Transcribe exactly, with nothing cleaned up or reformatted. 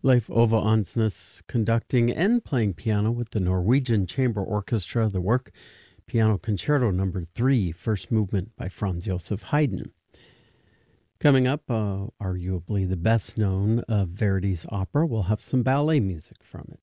Leif Ove Ansnes conducting and playing piano with the Norwegian Chamber Orchestra, the work Piano Concerto Number three, First Movement by Franz Joseph Haydn. Coming up, uh, arguably the best known of Verdi's opera, we'll have some ballet music from it.